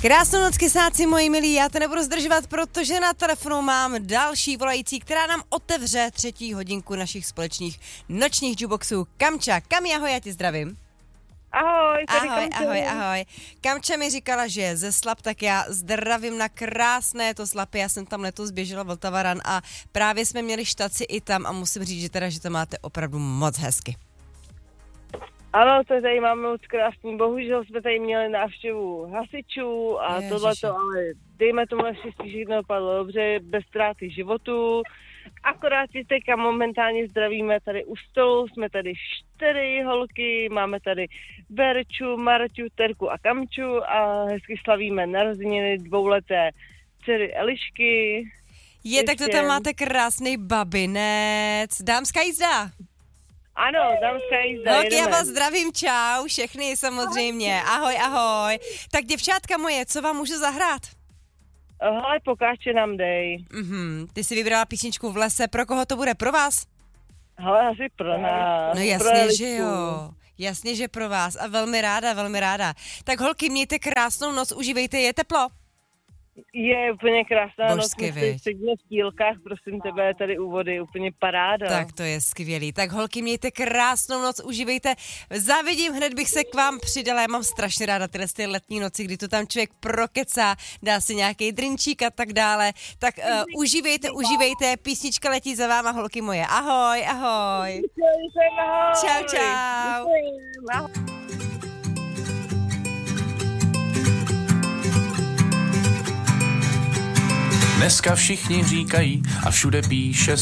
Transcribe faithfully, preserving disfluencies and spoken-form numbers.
Krásnou noc, kysáci moji milí, já to nebudu zdržovat, protože na telefonu mám další volající, která nám otevře třetí hodinku našich společných nočních jukeboxů. Kamča, Kami, ahoj, já tě zdravím. Ahoj, tady Ahoj, Kamča. ahoj, ahoj. Kamča mi říkala, že je ze Slap, tak já zdravím na krásné to Slapy. Já jsem tam letos běžela Vltava Run a právě jsme měli štaci i tam a musím říct, že teda, že to máte opravdu moc hezky. Ano, to tady máme moc krásný. Bohužel jsme tady měli návštěvu hasičů a Ježiši. tohleto, ale dejme tomu naštěstí všechno dopadlo dobře, bez ztráty životů. Akorát si teďka momentálně zdravíme tady u stolu, jsme tady čtyři holky, máme tady Berču, Marťu, Terku a Kamču a hezky slavíme narozeniny dvouleté dcery Elišky. Je, tak to tam máte krásný babinec. Dámská jízda. Ano, dámská jízda, Holky, já jedeme. vás zdravím, čau, všechny samozřejmě, ahoj, ahoj. Tak děvčátka moje, co vám můžu zahrát? Hele, pokáče nám dej. Mhm, ty jsi vybrala písničku V lese, pro koho to bude, pro vás? Hele, asi pro nás. No pro jasně, Elišku. že jo, jasně, že pro vás a velmi ráda, velmi ráda. Tak holky, mějte krásnou noc, užívejte, je teplo? Je úplně krásná noc, Božsky, my viď. sedíme v Tílkách, prosím tebe, tady úvody, úplně paráda. Tak to je skvělý. Tak holky, mějte krásnou noc, užívejte. Závidím, hned bych se k vám přidala. Já mám strašně ráda tyhle ty letní noci, kdy to tam člověk prokecá, dá si nějaký drinčík a tak dále. Tak uh, užívejte, užívejte, písnička letí za váma, holky moje. Ahoj, ahoj. Čau, čau. Ahoj. Dneska všichni říkají a všude píše